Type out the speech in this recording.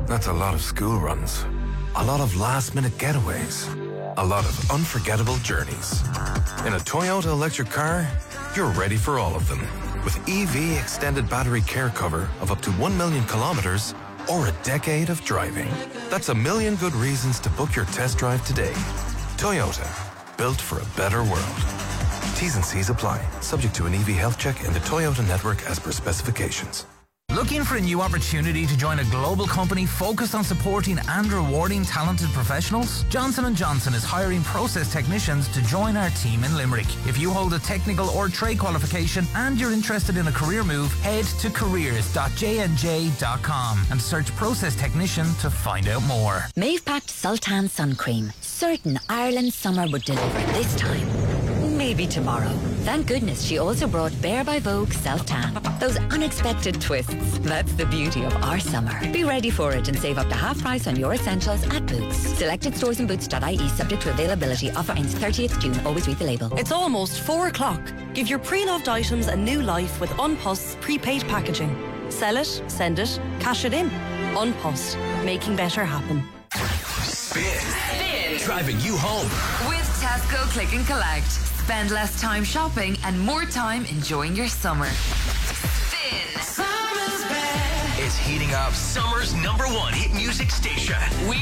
That's a lot of school runs, a lot of last-minute getaways, a lot of unforgettable journeys. In a Toyota electric car, you're ready for all of them. With EV extended battery care cover of up to 1 million kilometers or a decade of driving. That's a million good reasons to book your test drive today. Toyota, built for a better world. T's and C's apply, subject to an EV health check in the Toyota network as per specifications. Looking for a new opportunity to join a global company focused on supporting and rewarding talented professionals? Johnson & Johnson is hiring process technicians to join our team in Limerick. If you hold a technical or trade qualification and you're interested in a career move, head to careers.jnj.com and search process technician to find out more. Maeve packed Sultan sun cream. Certain Ireland's summer would deliver this time. Maybe tomorrow. Thank goodness she also brought Bare by Vogue Self-Tan. Those unexpected twists. That's the beauty of our summer. Be ready for it and save up to half price on your essentials at Boots. Selected stores and boots.ie subject to availability. Offer ends 30th June. Always read the label. It's almost 4 o'clock. Give your pre-loved items a new life with Unpost's prepaid packaging. Sell it, send it, cash it in. Unpost. Making better happen. Spin. Driving you home. With Tesco Click and Collect. Spend less time shopping and more time enjoying your summer. Spin. It's heating up summer's #1 hit music station.